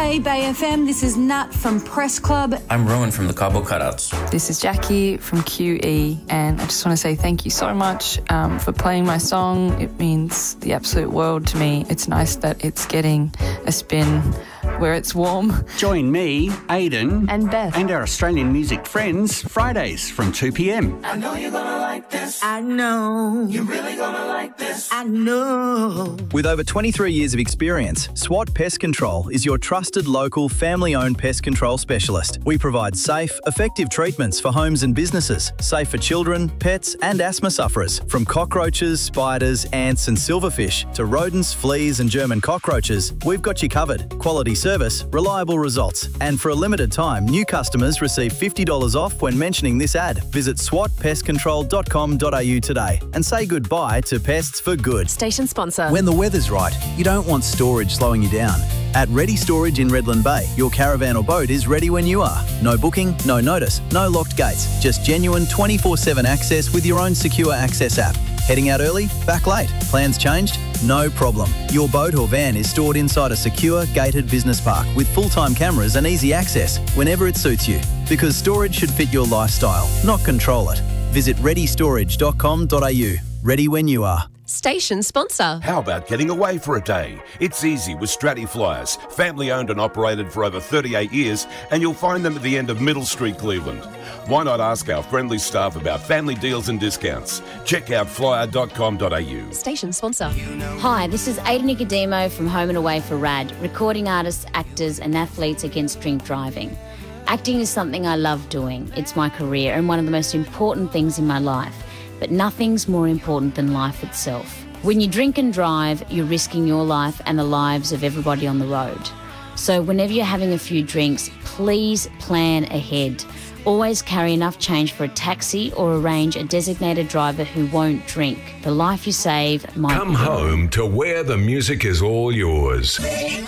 Hey, Bay FM, this is Nat from Press Club. I'm Rowan from the Cabo Cutouts. This is Jackie from QE, and I just want to say thank you so much for playing my song. It means the absolute world to me. It's nice that it's getting a spin where it's warm. Join me, Aidan, and Beth, and our Australian music friends Fridays from 2 p.m. I know you're gonna like this. I know. You're really gonna like this. I know. With over 23 years of experience, SWAT Pest Control is your trusted local family-owned pest control specialist. We provide safe, effective treatments for homes and businesses, safe for children, pets and asthma sufferers. From cockroaches, spiders, ants and silverfish to rodents, fleas and German cockroaches, we've got you covered. Quality service, reliable results. And for a limited time, new customers receive $50 off when mentioning this ad. Visit swatpestcontrol.com.au today and say goodbye to pests for good. Station sponsor. When the weather's right, you don't want storage slowing you down. At Ready Storage in Redland Bay, your caravan or boat is ready when you are. No booking, no notice, no locked gates, just genuine 24/7 access with your own secure access app. Heading out early? Back late? Plans changed? No problem. Your boat or van is stored inside a secure, gated business park with full-time cameras and easy access whenever it suits you. Because storage should fit your lifestyle, not control it. Visit readystorage.com.au. Ready when you are. Station sponsor. How about getting away for a day? It's easy with Stratty Flyers, family owned and operated for over 38 years, and you'll find them at the end of Middle Street, Cleveland. Why not ask our friendly staff about family deals and discounts? Check out flyer.com.au. Station sponsor. Hi, this is Ada Nicodemo from Home and Away for RAD, recording artists, actors and athletes against drink driving. Acting is something I love doing. It's my career and one of the most important things in my life. But nothing's more important than life itself. When you drink and drive, you're risking your life and the lives of everybody on the road. So whenever you're having a few drinks, please plan ahead. Always carry enough change for a taxi or arrange a designated driver who won't drink. The life you save might Come home to where the music is all yours.